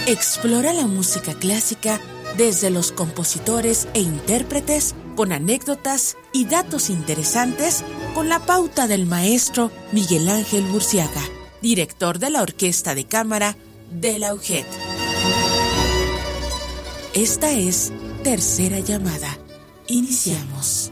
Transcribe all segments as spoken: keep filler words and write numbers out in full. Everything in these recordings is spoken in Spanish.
Explora la música clásica desde los compositores e intérpretes con anécdotas y datos interesantes con la pauta del maestro Miguel Ángel Burciaga, director de la Orquesta de Cámara de la U G E D. Esta es Tercera Llamada. Iniciamos.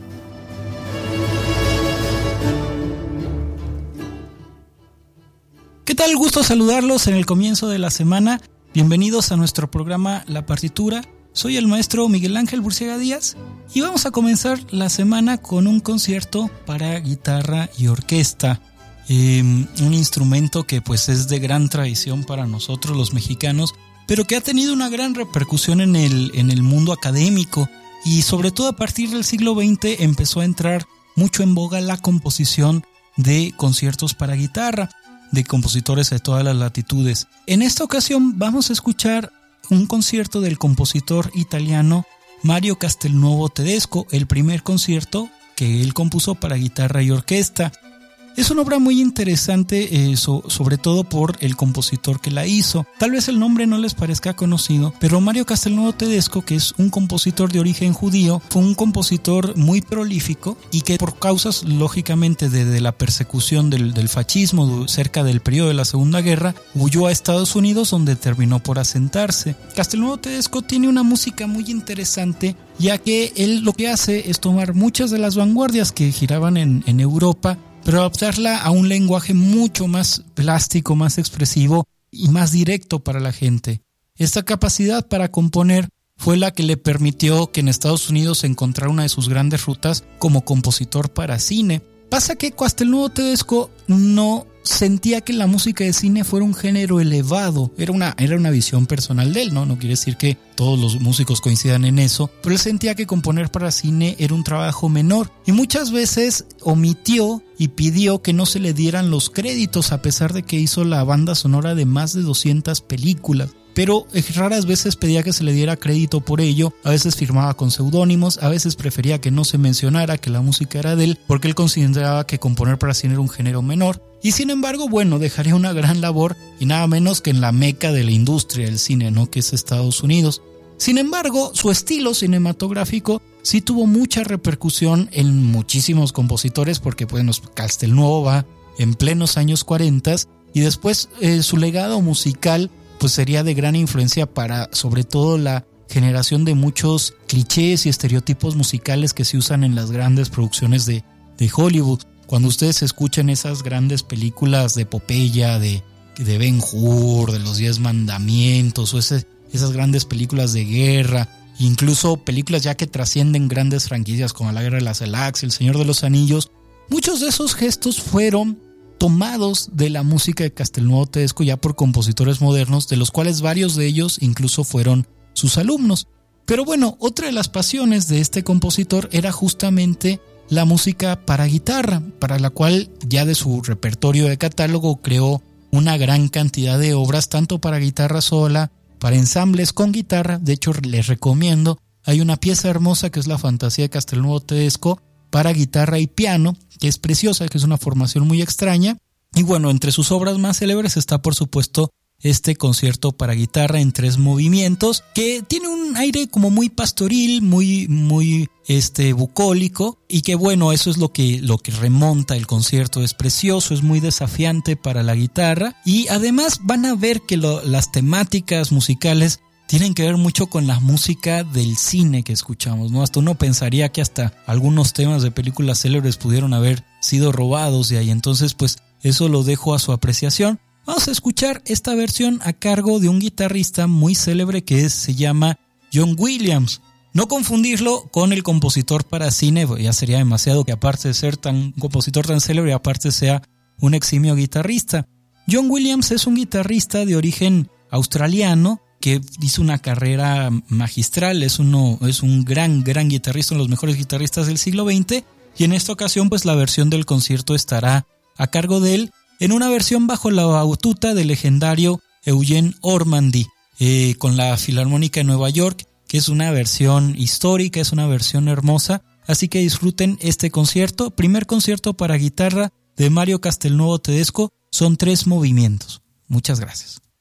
¿Qué tal? Gusto saludarlos en el comienzo de la semana. Bienvenidos a nuestro programa La Partitura. Soy el maestro Miguel Ángel Burciaga Díaz y vamos a comenzar la semana con un concierto para guitarra y orquesta. Eh, un instrumento que pues es de gran tradición para nosotros los mexicanos, pero que ha tenido una gran repercusión en el, en el mundo académico y sobre todo a partir del siglo veinte empezó a entrar mucho en boga la composición de conciertos para guitarra de compositores de todas las latitudes. En esta ocasión vamos a escuchar un concierto del compositor italiano Mario Castelnuovo Tedesco, el primer concierto que él compuso para guitarra y orquesta. Es una obra muy interesante, eh, so, sobre todo por el compositor que la hizo. Tal vez el nombre no les parezca conocido, pero Mario Castelnuovo Tedesco, que es un compositor de origen judío, fue un compositor muy prolífico y que por causas, lógicamente, de, de la persecución del, del fascismo cerca del periodo de la Segunda Guerra, huyó a Estados Unidos, donde terminó por asentarse. Castelnuovo Tedesco tiene una música muy interesante, ya que él lo que hace es tomar muchas de las vanguardias que giraban en, en Europa, pero adaptarla a un lenguaje mucho más plástico, más expresivo y más directo para la gente. Esta capacidad para componer fue la que le permitió que en Estados Unidos encontrara una de sus grandes rutas como compositor para cine. Pasa que Castelnuovo Tedesco no sentía que la música de cine fuera un género elevado, era una, era una visión personal de él, ¿no? No quiere decir que todos los músicos coincidan en eso, pero él sentía que componer para cine era un trabajo menor y muchas veces omitió y pidió que no se le dieran los créditos a pesar de que hizo la banda sonora de más de doscientas películas. Pero raras veces pedía que se le diera crédito por ello, a veces firmaba con seudónimos, a veces prefería que no se mencionara que la música era de él, porque él consideraba que componer para cine era un género menor. Y sin embargo, bueno, dejaría una gran labor y nada menos que en la meca de la industria del cine, ¿no? Que es Estados Unidos. Sin embargo, su estilo cinematográfico sí tuvo mucha repercusión en muchísimos compositores, porque bueno, Castelnuovo va en plenos años cuarenta y después eh, su legado musical pues sería de gran influencia para sobre todo la generación de muchos clichés y estereotipos musicales que se usan en las grandes producciones de, de Hollywood. Cuando ustedes escuchan esas grandes películas de Popeye, de, de Ben-Hur, de los Diez Mandamientos, o ese, esas grandes películas de guerra, incluso películas ya que trascienden grandes franquicias como La Guerra de las Galaxias, El Señor de los Anillos, muchos de esos gestos fueron tomados de la música de Castelnuovo Tedesco ya por compositores modernos, de los cuales varios de ellos incluso fueron sus alumnos. Pero bueno, otra de las pasiones de este compositor era justamente la música para guitarra, para la cual ya de su repertorio de catálogo creó una gran cantidad de obras, tanto para guitarra sola, para ensambles con guitarra. De hecho, les recomiendo, hay una pieza hermosa que es la Fantasía de Castelnuovo Tedesco para guitarra y piano, que es preciosa, que es una formación muy extraña. Y bueno, entre sus obras más célebres está por supuesto este concierto para guitarra en tres movimientos, que tiene un aire como muy pastoril, muy, muy este, bucólico, y que bueno, eso es lo que, lo que remonta el concierto. Es precioso, es muy desafiante para la guitarra, y además van a ver que lo, las temáticas musicales tienen que ver mucho con la música del cine que escuchamos, ¿no? Hasta uno pensaría que hasta algunos temas de películas célebres pudieron haber sido robados de ahí. Entonces, pues, eso lo dejo a su apreciación. Vamos a escuchar esta versión a cargo de un guitarrista muy célebre que es, se llama John Williams. No confundirlo con el compositor para cine, ya sería demasiado que aparte de ser tan, un compositor tan célebre, aparte sea un eximio guitarrista. John Williams es un guitarrista de origen australiano que hizo una carrera magistral, es, uno, es un gran, gran guitarrista, uno de los mejores guitarristas del siglo veinte, y en esta ocasión pues la versión del concierto estará a cargo de él, en una versión bajo la batuta del legendario Eugene Ormandy, eh, con la Filarmónica de Nueva York, que es una versión histórica, es una versión hermosa, así que disfruten este concierto, primer concierto para guitarra de Mario Castelnuovo Tedesco, son tres movimientos. Muchas gracias.